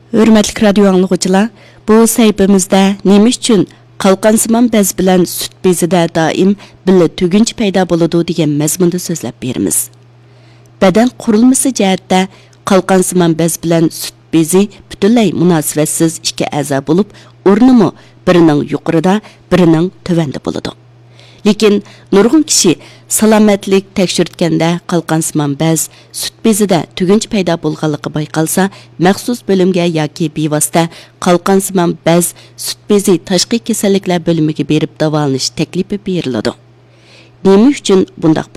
Hürmetli radio anlıqçılar, bu sayfamızda nima uchun qalqansimon bez bilan sut bezida doim billa tugunch paydo bo'ladi degan mazmunda so'zlab beramiz. Badan qurilmasi jihatda qalqansimon bez bilan sut bezi butunlay munosibatsiz ikki a'zo bo'lib, o'rnimi birining yuqorida, birining tövanda bo'ladi. Lekin nurg'un kishi salomatlik tekshirtganda qalqansimon bez sut bezida tugunch paydo bo'lganligi bayqalsa, maxsus bo'limga yoki bevosita qalqansimon bez sut bezi tashqi kasalliklar bo'limiga berib davolanish taklifi beriladi. Nima uchun bundaq